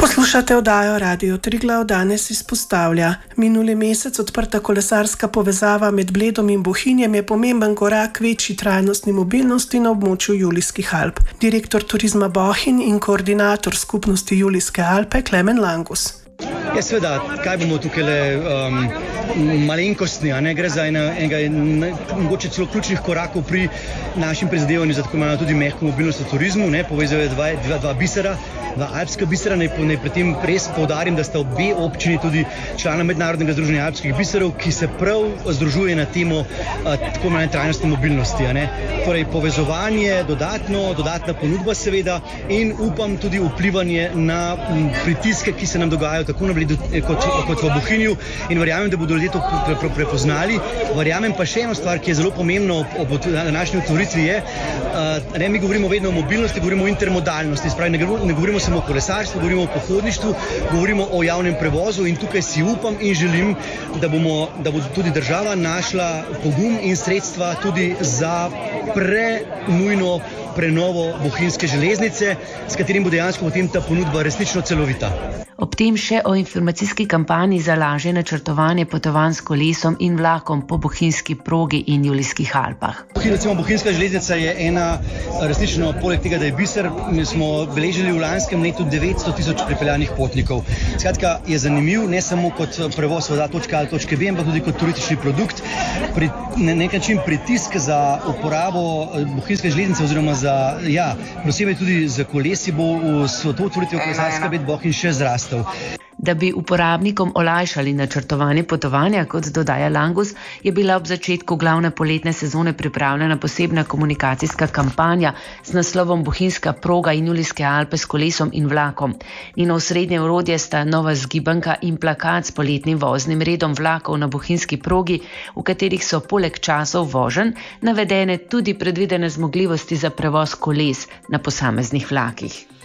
Poslušate oddajo Radio Triglav, danes izpostavlja. Minuli mesec odprta kolesarska povezava med Bledom in Bohinjem je pomemben korak k večji trajnostni mobilnosti na območju Julijskih Alp. Direktor turizma Bohinj in koordinator skupnosti Julijske Alpe Klemen Langus. Ja, seveda, kaj bomo tukaj malenkostni, a ne? Gre za enega mogoče celo ključnih korakov pri našem prizadevanju za tako imenovano tudi mehko mobilnost v turizmu, ne? Povezuje dva bisera, dva alpska bisera. Naj pri tem res poudarim, da sta obe občini tudi člana Mednarodnega združenja alpskih biserov, ki se prav združuje na temo tako imenovane trajnostne mobilnosti, a ne? Torej povezovanje, dodatna ponudba seveda in upam tudi vplivanje na pritiske, ki se nam dogajajo tako na Bledu kot v Bohinju, in verjamem, da bodo ljudje to prepoznali. Verjamem pa še eno stvar, ki je zelo pomembno ob današnji otvoritvi je, mi govorimo vedno o mobilnosti, govorimo o intermodalnosti, spravi, ne govorimo samo o kolesarstvu, govorimo o pohodništvu, govorimo o javnem prevozu in tukaj si upam in želim, da bo tudi država našla pogum in sredstva tudi za nujno prenovo bohinjske železnice, s katerim bo dejansko potem ta ponudba resnično celovita. Ob tem še o informacijski kampanji za lažje načrtovanje potovanj s kolesom in vlakom po bohinjski progi in Julijskih Alpah. Recimo bohinjska železnica je ena resnično, poleg tega, da je biser, mi smo beležili v lanskem letu 900 tisoč pripeljanih potnikov. Skratka, je zanimiv ne samo kot prevoz od točke A do točke B, ampak tudi kot turistični produkt. Na nek način pritisk za uporabo bohinjske železnice oziroma posebej tudi za kolesi bo s to otvoritvijo kolesarskega Bled Bohinj še zrastel. Da bi uporabnikom olajšali načrtovanje potovanja, kot dodaja Langus, je bila ob začetku glavne poletne sezone pripravljena posebna komunikacijska kampanja z naslovom Bohinjska proga in Julijske Alpe s kolesom in vlakom. Njeno osrednje orodje sta nova zgibanka in plakat s poletnim voznim redom vlakov na bohinjski progi, v katerih so poleg časov voženj navedene tudi predvidene zmogljivosti za prevoz koles na posameznih vlakih.